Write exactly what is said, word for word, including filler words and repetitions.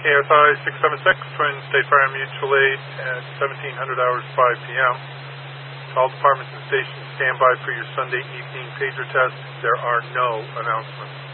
K S I six seven six, Twin State Fire Mutual Aid at seventeen hundred hours, five p m All departments and stations stand by for your Sunday evening pager test. There are no announcements.